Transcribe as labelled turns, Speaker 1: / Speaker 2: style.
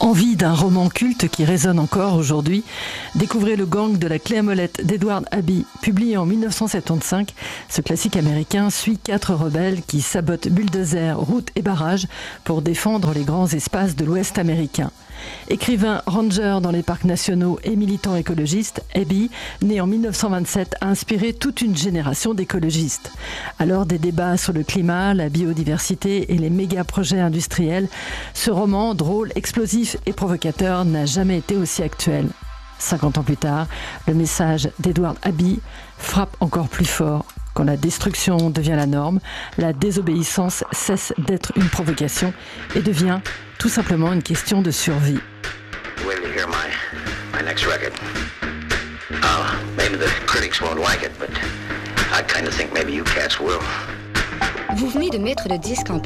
Speaker 1: Envie d'un roman culte qui résonne encore aujourd'hui? Découvrez Le Gang de la clé à molette d'Edward Abbey. Publié en 1975, ce classique américain suit 4 rebelles qui sabotent bulldozers, routes et barrages pour défendre les grands espaces de l'Ouest américain. Écrivain ranger dans les parcs nationaux et militant écologiste, Abbey, né en 1927, a inspiré toute une génération d'écologistes. Alors des débats sur le climat, la biodiversité et les méga-projets industriels, ce roman, drôle, explosif et provocateur, n'a jamais été aussi actuel. 50 ans plus tard, le message d'Edward Abbey frappe encore plus fort. Quand la destruction devient la norme, la désobéissance cesse d'être une provocation et devient tout simplement une question de survie.
Speaker 2: Wait to hear my next record. Maybe the critics won't like it, but I kind of think maybe you cats will.
Speaker 3: Vous venez de mettre le disque en